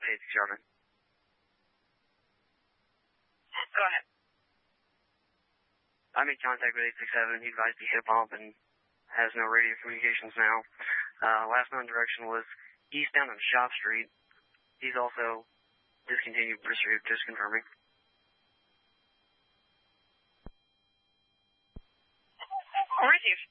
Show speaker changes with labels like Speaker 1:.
Speaker 1: Casey Sherman.
Speaker 2: Go ahead.
Speaker 1: I made contact with 867. He advised he hit a bump and has no radio communications now. Last known direction was eastbound on Shop Street. He's also discontinued pursuit, just confirming.
Speaker 2: Received.